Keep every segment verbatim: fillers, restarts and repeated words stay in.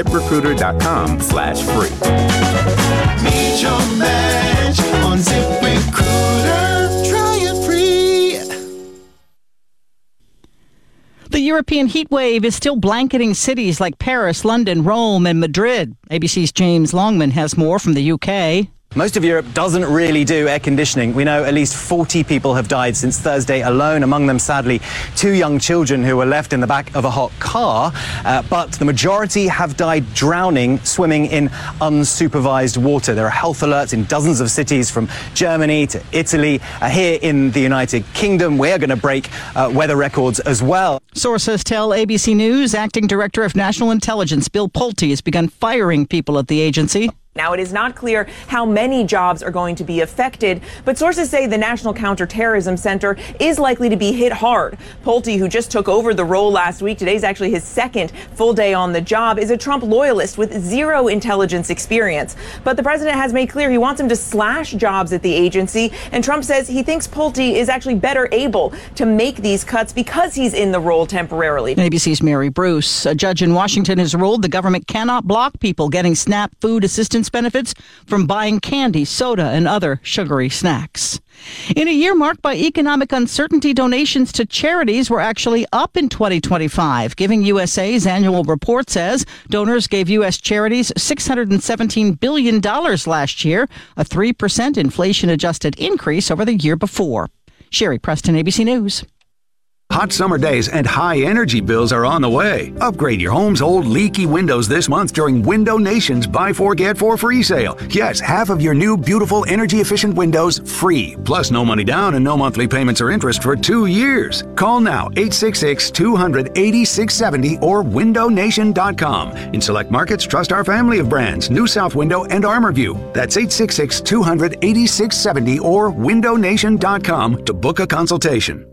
ZipRecruiter.com slash free. Meet your match on ZipRecruiter. Try it free. The European heat wave is still blanketing cities like Paris, London, Rome, and Madrid. A B C's James Longman has more from the U K. Most of Europe doesn't really do air conditioning. We know at least forty people have died since Thursday alone, among them, sadly, two young children who were left in the back of a hot car. Uh, but the majority have died drowning, swimming in unsupervised water. There are health alerts in dozens of cities from Germany to Italy. Uh, here in the United Kingdom, we're going to break uh, weather records as well. Sources tell A B C News Acting Director of National Intelligence Bill Pulte has begun firing people at the agency. Now, it is not clear how many jobs are going to be affected, but sources say the National Counterterrorism Center is likely to be hit hard. Pulte, who just took over the role last week, today's actually his second full day on the job, is a Trump loyalist with zero intelligence experience. But the president has made clear he wants him to slash jobs at the agency, and Trump says he thinks Pulte is actually better able to make these cuts because he's in the role temporarily. A B C's Mary Bruce. A judge in Washington has ruled the government cannot block people getting SNAP food assistance benefits from buying candy, soda, and other sugary snacks. In a year marked by economic uncertainty, donations to charities were actually up in twenty twenty-five. Giving U S A's annual report says donors gave U S charities six hundred seventeen billion dollars last year, a three percent inflation-adjusted increase over the year before. Sherry Preston, A B C News. Hot summer days and high energy bills are on the way. Upgrade your home's old leaky windows this month during Window Nation's Buy Four Get Four free sale. Yes, half of your new beautiful energy efficient windows free. Plus no money down and no monthly payments or interest for two years. Call now eight six six, two hundred, eighty-six seventy or window nation dot com. In select markets, trust our family of brands, New South Window and Armorview. That's eight six six, two hundred, eighty-six seventy or window nation dot com to book a consultation.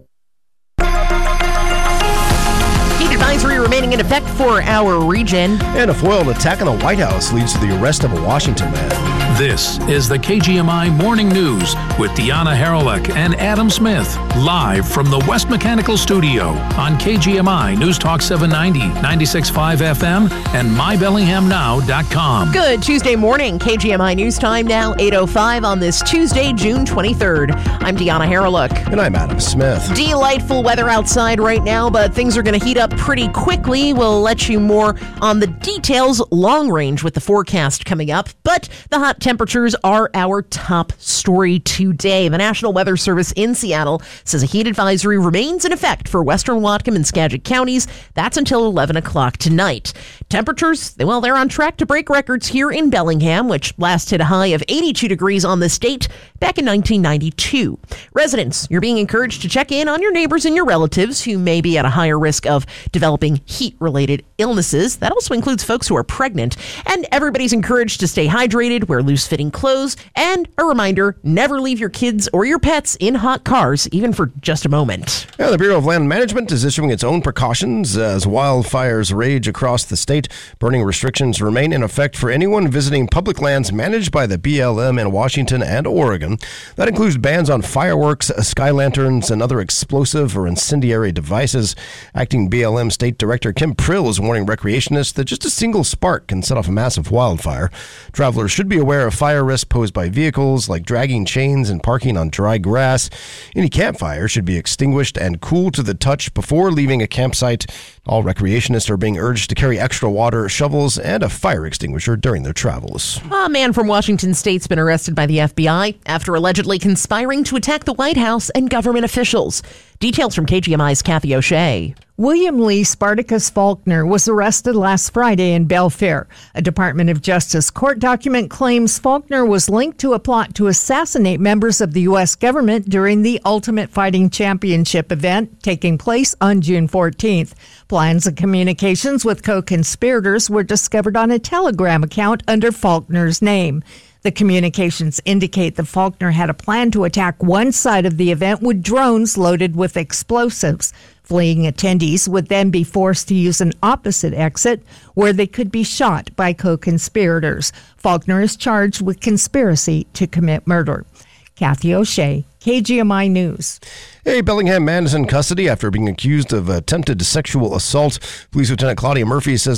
Advisory remaining in effect for our region. And a foiled attack on the White House leads to the arrest of a Washington man. This is the K G M I Morning News with Deanna Haralick and Adam Smith, live from the West Mechanical Studio on K G M I News Talk seven ninety, ninety-six point five F M, and my bellingham now dot com. Good Tuesday morning. K G M I News Time now, eight oh five on this Tuesday, June twenty-third. I'm Deanna Haralick. And I'm Adam Smith. Delightful weather outside right now, but things are going to heat up pretty quickly. We'll let you more on the details long range with the forecast coming up, but the hot temperatures are our top story today. The National Weather Service in Seattle says a heat advisory remains in effect for western Whatcom and Skagit counties. That's until eleven o'clock tonight. Temperatures, well, they're on track to break records here in Bellingham, which last hit a high of eighty-two degrees on the state back in nineteen ninety-two. Residents, you're being encouraged to check in on your neighbors and your relatives who may be at a higher risk of developing heat-related illnesses. That also includes folks who are pregnant. And everybody's encouraged to stay hydrated, wear loose-fitting clothes, and a reminder, never leave your kids or your pets in hot cars, even for just a moment. Yeah, the Bureau of Land Management is issuing its own precautions as wildfires rage across the state. Burning restrictions remain in effect for anyone visiting public lands managed by the B L M in Washington and Oregon. That includes bans on fireworks, sky lanterns, and other explosive or incendiary devices. Acting B L M State Director Kim Prill is warning recreationists that just a single spark can set off a massive wildfire. Travelers should be aware of fire risks posed by vehicles like dragging chains and parking on dry grass. Any campfire should be extinguished and cool to the touch before leaving a campsite. All recreationists are being urged to carry extra water, shovels, and a fire extinguisher during their travels. A man from Washington State's been arrested by the F B I after allegedly conspiring to attack the White House and government officials. Details from K G M I's Kathy O'Shea. William Lee Spartacus Faulkner was arrested last Friday in Belfair. A Department of Justice court document claims Faulkner was linked to a plot to assassinate members of the U S government during the Ultimate Fighting Championship event taking place on June fourteenth. Plans and communications with co-conspirators were discovered on a Telegram account under Faulkner's name. The communications indicate that Faulkner had a plan to attack one side of the event with drones loaded with explosives. Fleeing attendees would then be forced to use an opposite exit where they could be shot by co-conspirators. Faulkner is charged with conspiracy to commit murder. Kathy O'Shea, K G M I News. A Bellingham man is in custody after being accused of attempted sexual assault. Police Lieutenant Claudia Murphy says